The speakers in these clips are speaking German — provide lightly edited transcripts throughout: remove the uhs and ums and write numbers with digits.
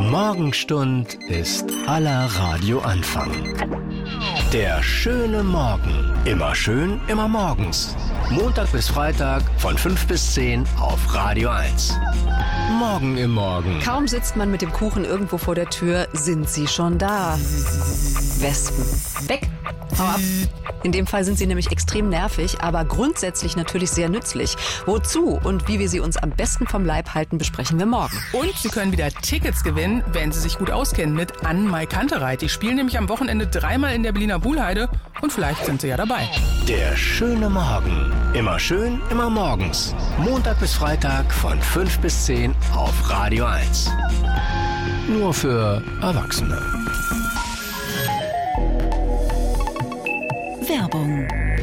Morgenstund ist aller Radioanfang. Der schöne Morgen. Immer schön, immer morgens. Montag bis Freitag von 5 bis 10 auf Radio 1. Morgen im Morgen. Kaum sitzt man mit dem Kuchen irgendwo vor der Tür, sind sie schon da. Wespen. Weg. Hau ab. In dem Fall sind sie nämlich extrem nervig, aber grundsätzlich natürlich sehr nützlich. Wozu und wie wir sie uns am besten vom Leib halten, besprechen wir morgen. Und Sie können wieder Tickets gewinnen, wenn Sie sich gut auskennen mit Ann-Mai Kantereit. Die spielen nämlich am Wochenende 3-mal in der Berliner Buhlheide und vielleicht sind Sie ja dabei. Der schöne Morgen. Immer schön, immer morgens. Montag bis Freitag von 5 bis 10 auf Radio 1. Nur für Erwachsene. Werbung.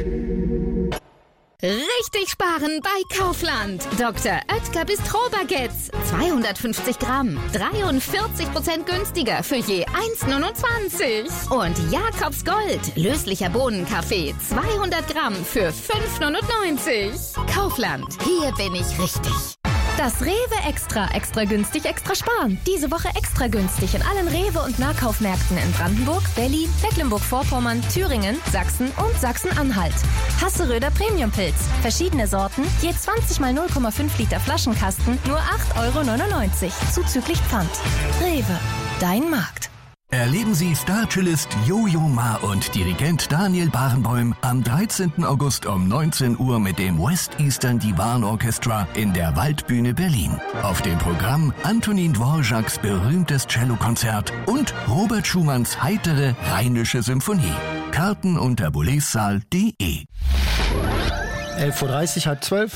Richtig sparen bei Kaufland. Dr. Oetker Bistro-Baguettes. 250 Gramm. 43% günstiger für je 1,29. Und Jakobs Gold. Löslicher Bohnenkaffee. 200 Gramm für 5,99. Kaufland. Hier bin ich richtig. Das Rewe Extra. Extra günstig, extra sparen. Diese Woche extra günstig in allen Rewe- und Nahkaufmärkten in Brandenburg, Berlin, Mecklenburg-Vorpommern, Thüringen, Sachsen und Sachsen-Anhalt. Hasseröder Premiumpilz. Verschiedene Sorten, je 20 mal 0,5 Liter Flaschenkasten, nur 8,99 € zuzüglich Pfand. Rewe, dein Markt. Erleben Sie Star-Cellist Jojo Ma und Dirigent Daniel Barenboim am 13. August um 19 Uhr mit dem West Eastern Divan Orchestra in der Waldbühne Berlin. Auf dem Programm Antonin Dvořáks berühmtes Cellokonzert und Robert Schumanns heitere Rheinische Symphonie. Karten unter boulezsaal.de. 11:30 Uhr, 11:30.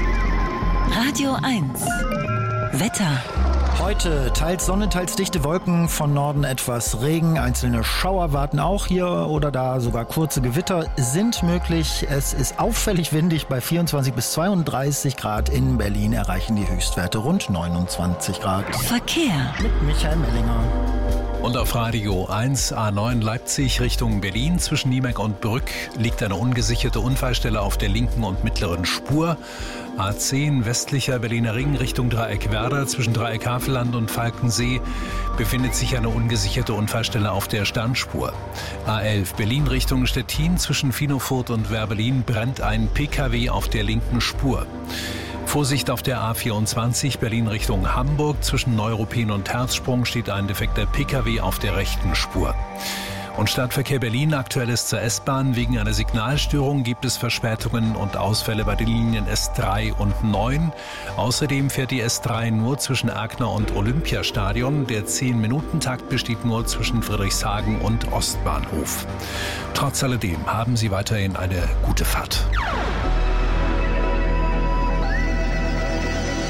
Radio 1. Wetter. Heute teils Sonne, teils dichte Wolken, von Norden etwas Regen, einzelne Schauer warten auch hier oder da, sogar kurze Gewitter sind möglich. Es ist auffällig windig, bei 24 bis 32 Grad in Berlin erreichen die Höchstwerte rund 29 Grad. Verkehr. Mit Michael Mellinger. Und auf Radio 1 A9 Leipzig Richtung Berlin zwischen Niemek und Brück liegt eine ungesicherte Unfallstelle auf der linken und mittleren Spur. A10 westlicher Berliner Ring Richtung Dreieck Werder zwischen Dreieck Havelland und Falkensee befindet sich eine ungesicherte Unfallstelle auf der Sternspur. A11 Berlin Richtung Stettin zwischen Finofurt und Werbelin brennt ein PKW auf der linken Spur. Vorsicht auf der A24 Berlin Richtung Hamburg. Zwischen Neuruppin und Herzsprung steht ein defekter PKW auf der rechten Spur. Und Stadtverkehr Berlin, Aktuelles zur S-Bahn. Wegen einer Signalstörung gibt es Verspätungen und Ausfälle bei den Linien S3 und 9. Außerdem fährt die S3 nur zwischen Erkner und Olympiastadion. Der 10-Minuten-Takt besteht nur zwischen Friedrichshagen und Ostbahnhof. Trotz alledem haben Sie weiterhin eine gute Fahrt.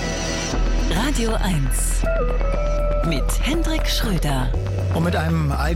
Radio 1 mit Hendrik Schröder. Und mit einem